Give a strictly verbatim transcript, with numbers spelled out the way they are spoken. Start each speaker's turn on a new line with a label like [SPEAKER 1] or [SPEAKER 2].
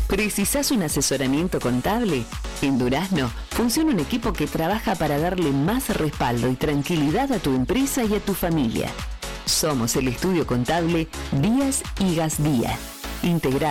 [SPEAKER 1] ¿Precisás un asesoramiento contable? En Durazno funciona un equipo que trabaja para darle más respaldo y tranquilidad a tu empresa y a tu familia. Somos el estudio contable Díaz y Gasdía. Integrado